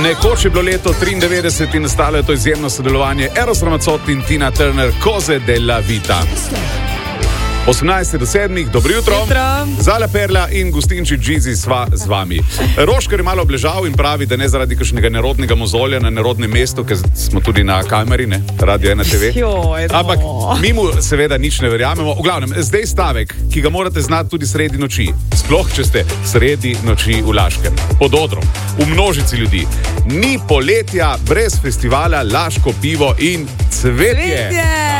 Nekoč je bilo leto 93 in nastalo je to izjemno sodelovanje Eros Ramazzotti in Tina Turner, Cose della Vita. 18 do 7, dobro jutro. Zala Perla in gostinči Džizi sva z vami. Roškar je malo obležal in pravi, da ne zaradi kakšnega nerodnega mozolja na nerodnem mestu, ker smo tudi na kameri, ne, Radio 1 TV. Ampak mi mu seveda nič ne verjamemo. V glavnem, zdaj stavek, ki ga morate znati tudi sredi noči. Sploh, če ste sredi noči v Laškem. Pod odrom, v množici ljudi. Ni poletja brez festivala Laško pivo in cvetje.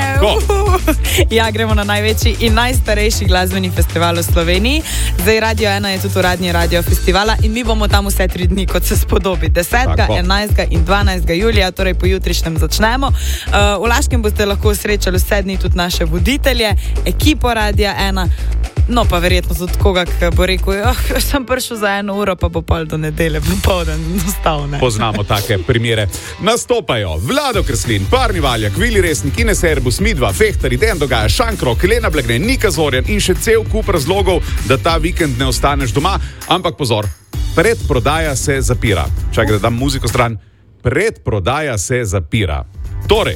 Ja, gremo na največji in najstarejši glasbeni festival v Sloveniji. Zdaj Radio 1 je tudi uradni radio festivala in mi bomo tam vse 3 dni, kot se spodobi. 10., 11. in 12. julija, torej po jutrišnjem začnemo. V Laškem boste lahko srečali vse dni tudi naše voditelje, ekipo Radia 1. No, pa verjetno tudi koga, ki bo rekel, sem prišel za 1 uro, pa bo pol do nedelje popoldan ostal, ne. Poznamo take primere. Nastopajo Vlado Kreslin, Parni Valjak, Vili Resnik, Ines Erbus, Midva, Fehtari, Dejan Dogaja, Šankrok, Lena Blagne, Nika Zorjan in še cel kup razlogov, da ta vikend ne ostaneš doma. Ampak pozor, predprodaja se zapira. Čakaj, da dam muziko stran. Predprodaja se zapira. Torej,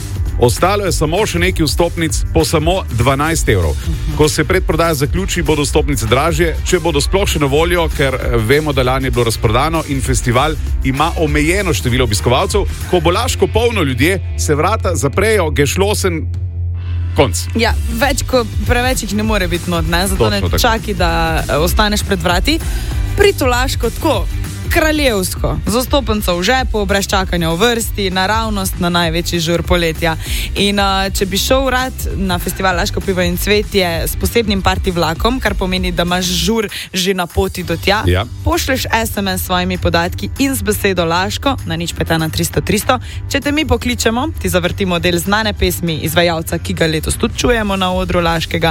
ostalo je samo še nekaj vstopnic po samo 12 evrov. Ko se predprodaja zaključi, bodo vstopnice dražje, če bodo sploh še na voljo, ker vemo, da lani je bilo razprodano in festival ima omejeno število obiskovalcev. Ko bo Laško polno ljudje, se vrata zaprejo, geschlossen, konc. Ja, preveč jih ne more biti not, ne? Zato ne čaki, da ostaneš pred vrati. Pridi v Laško tako, kraljevsko, z vstopnico v žepu, brez čakanja v vrsti, naravnost na največji žur poletja. In če bi šel rad na festival Laško pivo in cvetje s posebnim party vlakom, kar pomeni, da imaš žur že na poti do tja, pošleš SMS s svojimi podatki in z besedo Laško na 051-300-300. Če te mi pokličemo, ti zavrtimo del znane pesmi izvajalca, ki ga letos tudi čujemo na odru Laškega,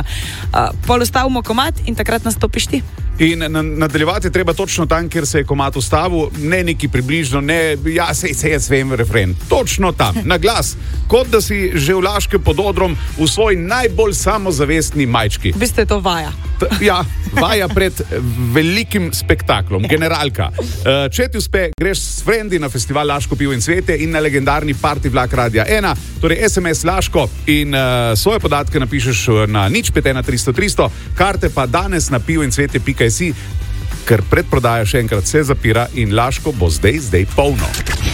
pol ustavimo komad in takrat nastopiš ti. In nadaljevati je treba točno tam, kjer se je komad ustavil, ne neki približno, ne, ja, sej jaz vem refren. Točno tam, na glas, kot da si že v Laškem pod odrom v svoj najbolj samozavestni majčki. V bistvu je to vaja. Ja, vaja pred velikim spektaklom, generalka. Če ti uspe, greš s frendi na festival Laško pivo in cvetje in na legendarni party vlak Radia 1, torej SMS Laško in svoje podatke napišeš na 051-300-300, karte pa danes na pivoincvetje.si, ker predprodaja še enkrat se zapira in Laško bo zdaj polno.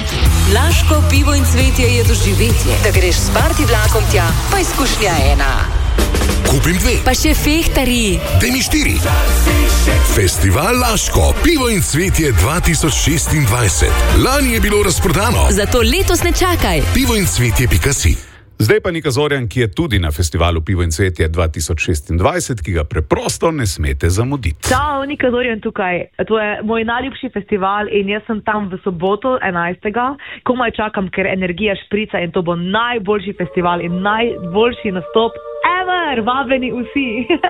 Laško pivo in cvetje je doživetje, da greš s party vlakom tja, pa izkušnja 1. Kupim 2. Pa še Fehtari. Daj mi 4. Festival Laško, pivo in cvetje 2026. Lani je bilo razprodano. Zato letos ne čakaj. pivoincvetje.si. Zdaj pa Nika Zorjan, ki je tudi na festivalu Pivo in cvetje 2026, ki ga preprosto ne smete zamuditi. Čau, Nika Zorjan tukaj. To je moj najljubši festival in jaz sem tam v soboto 11. Komaj čakam, ker energija šprica in to bo najboljši festival in najboljši nastop ever. Vabljeni vsi.